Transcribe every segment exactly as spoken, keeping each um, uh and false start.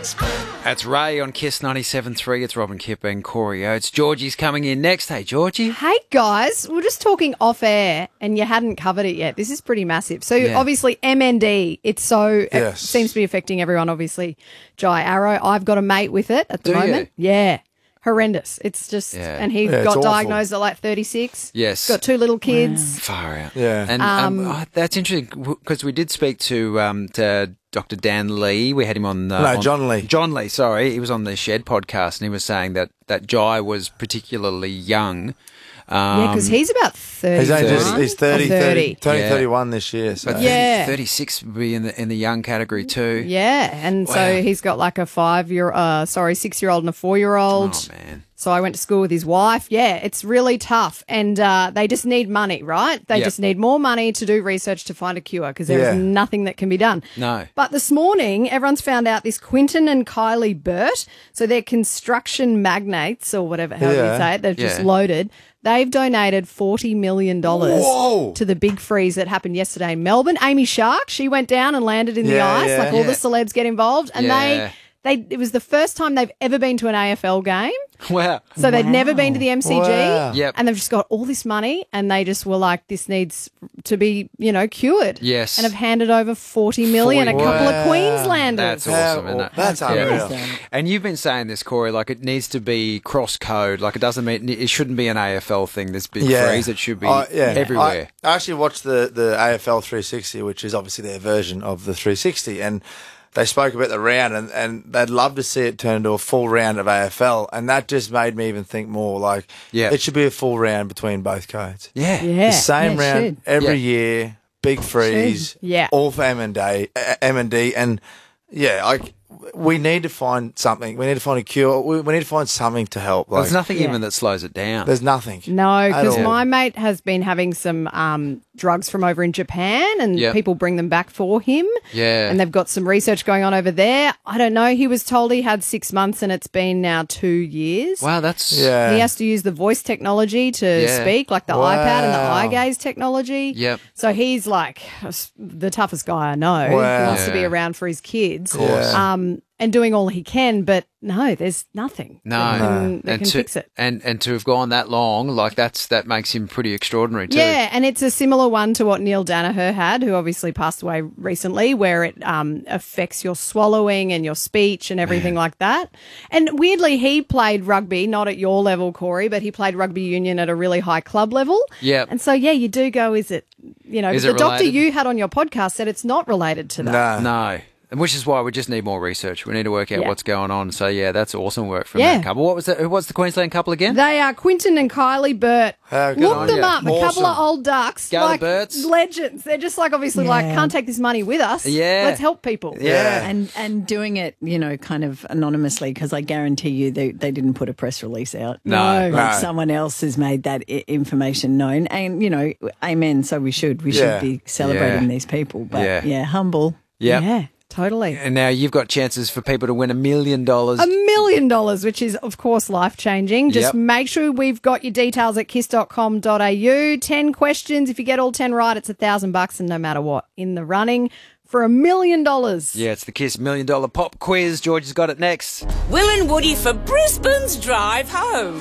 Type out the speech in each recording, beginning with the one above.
That's Ray on Kiss ninety-seven point three. It's Robin Kipper and Corey Oates. Georgie's coming in next. Hey, Georgie. Hey, guys. We're just talking off air and you hadn't covered it yet. This is pretty massive. So, Yeah. obviously, M N D, it's so, Yes. it seems to be affecting everyone, obviously. Jai Arrow, I've got a mate with it at the Do you? moment. Yeah. Horrendous. It's just, Yeah. and he Yeah, it's got awful. diagnosed at like thirty-six. Yes. Got two little kids. Far out. Yeah. And um, oh, that's interesting because we did speak to, um, to Doctor Dan Lee. We had him on. Uh, No, on- John Lee. John Lee, sorry. He was on the Shed podcast and he was saying that, that Jai was particularly young. Um, Yeah, because he's about thirty. He's, only just, thirty. he's thirty, Or thirty, turning Yeah. thirty-one this year. So. But Yeah. thirty, thirty-six would be in the in the young category too. Yeah, and Wow. so he's got like a five-year, uh, sorry, six-year-old and a four-year-old. Oh man. So I went to school with his wife. Yeah, it's really tough. And uh, they just need money, right? They Yep. just need more money to do research to find a cure because there is Yeah. nothing that can be done. No. But this morning, everyone's found out this Quinton and Kylie Burt, so they're construction magnates or whatever, however you Yeah. say it, they've just Yeah. loaded. They've donated forty million dollars Whoa. to the big freeze that happened yesterday in Melbourne. Amy Shark, she went down and landed in the Yeah, ice, yeah. like all the Yeah. celebs get involved. And Yeah. they... They, it was the first time they've ever been to an A F L game. Wow. So they'd never been to the M C G. Wow. Yep. And they've just got all this money and they just were like, this needs to be, you know, cured. Yes. And have handed over forty million, forty a couple Wow. of Queenslanders. That's awesome, isn't it? That's Yeah. unreal. And you've been saying this, Corey, like it needs to be cross code. Like it doesn't mean it shouldn't be an A F L thing. This big Yeah. freeze, it should be Uh, yeah. everywhere. I, I actually watched the, the A F L three sixty, which is obviously their version of the three sixty, and they spoke about the round, and, and they'd love to see it turn into a full round of A F L, and that just made me even think more like Yeah. it should be a full round between both codes. yeah. Yeah. The same Yeah, it round should. every Yeah. year, big freeze, Should. Yeah. all for M and D, uh, M and D, and yeah, like we need to find something. We need to find a cure. We, we need to find something to help. Like, There's nothing Yeah. even that slows it down. There's nothing. No, at because all. my mate has been having some um, drugs from over in Japan and Yep. people bring them back for him. Yeah. And they've got some research going on over there. I don't know. He was told he had six months and it's been now two years. Wow, that's Yeah. He has to use the voice technology to Yeah. speak, like the Wow. iPad and the eye gaze technology. Yep. So he's like the toughest guy I know. Wow. He wants to be Yeah. around for his kids. Of course. Yeah. Um, and doing all he can, but no, there's nothing. No, that can, that and can to fix it. and and to have gone that long, like that's that makes him pretty extraordinary too. Yeah, and it's a similar one to what Neil Danaher had, who obviously passed away recently, where it um, affects your swallowing and your speech and everything like that. And weirdly, he played rugby, not at your level, Corey, but he played rugby union at a really high club level. Yep. And so, yeah, you do go, is it, you know, Is but it the doctor related? you had on your podcast said it's not related to that. No. No. And which is why we just need more research. We need to work out Yeah. what's going on. So yeah, that's awesome work from Yeah. that couple. What was that? Who was the Queensland couple again? They are Quinton and Kylie Burt. How good Look on them you. up. A couple of Awesome. old ducks. Go the like Burts. legends. They're just like, obviously, like, Yeah. can't take this money with us. Yeah. Let's help people. Yeah. And and doing it, you know, kind of anonymously, because I guarantee you they, they didn't put a press release out. No. No. Like No. someone else has made that I- information known. And, you know, amen, so we should. We Yeah. should be celebrating Yeah. these people. But, Yeah. yeah, humble. Yep. Yeah, totally. And now you've got chances for people to win a million dollars. A million dollars, which is, of course, life-changing. Just Yep. make sure we've got your details at kiss dot com dot a u. Ten questions. If you get all ten right, it's a thousand bucks, and no matter what, in the running for a million dollars. Yeah, it's the Kiss Million Dollar Pop Quiz. George has got it next. Will and Woody for Brisbane's drive home.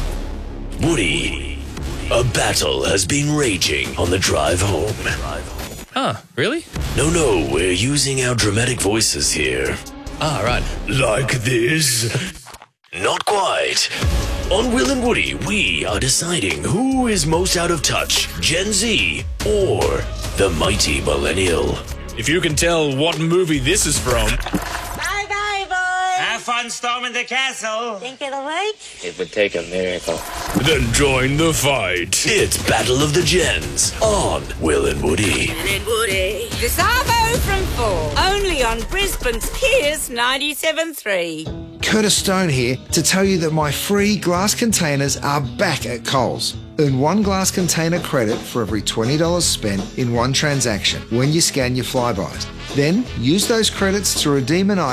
Woody, a battle has been raging on the drive home. Huh, really? No, no, we're using our dramatic voices here. Ah, right. Like this? Not quite. On Will and Woody, we are deciding who is most out of touch, Gen Z or the mighty millennial. If you can tell what movie this is from. Bye bye, boys. Have fun storming the castle. Think it'll work? It would take a miracle. Then join the fight. It's Battle of the Gens on Will and Woody. Will and Woody. Gustavo from four. Only on Brisbane's Kiss ninety-seven point three. Curtis Stone here to tell you that my free glass containers are back at Coles. Earn one glass container credit for every twenty dollars spent in one transaction when you scan your Flybys. Then use those credits to redeem an item